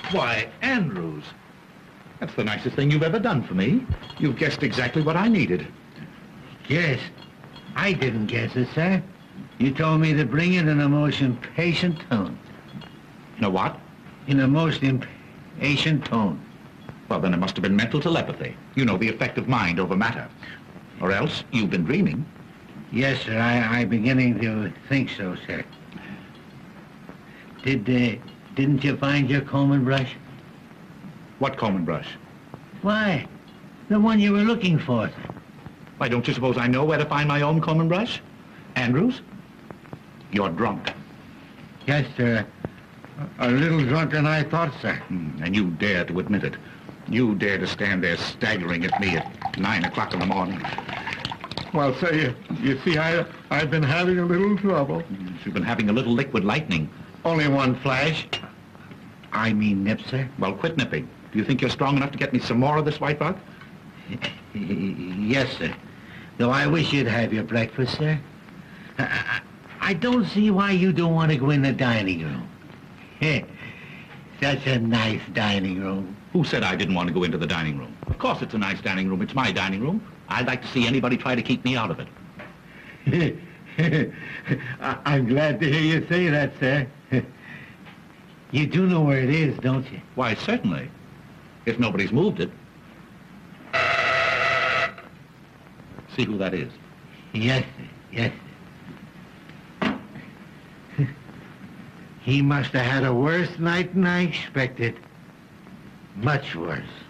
Why, Andrews, that's the nicest thing you've ever done for me. You've guessed exactly what I needed. Yes. I didn't guess it, sir. You told me to bring it in a most impatient tone. You know what? In a most impatient tone. Well, then it must have been mental telepathy. You know, the effect of mind over matter. Or else you've been dreaming. Yes, sir. I'm beginning to think so, sir. Didn't you find your comb and brush? What comb and brush? Why, the one you were looking for, sir. Why, don't you suppose I know where to find my own comb and brush? Andrews, you're drunk. Yes, sir. A little drunker than I thought, sir. And you dare to admit it. You dare to stand there staggering at me at 9 o'clock in the morning. Well, sir, you see, I've been having a little trouble. You've been having a little liquid lightning. Only one flash. I mean nip, sir. Well, quit nipping. Do you think you're strong enough to get me some more of this white bug? Yes, sir. Though I wish you'd have your breakfast, sir. I don't see why you don't want to go in the dining room. Such a nice dining room. Who said I didn't want to go into the dining room? Of course it's a nice dining room. It's my dining room. I'd like to see anybody try to keep me out of it. I'm glad to hear you say that, sir. You do know where it is, don't you? Why, certainly. If nobody's moved it. See who that is. Yes, sir. Yes, sir. He must have had a worse night than I expected. Much worse.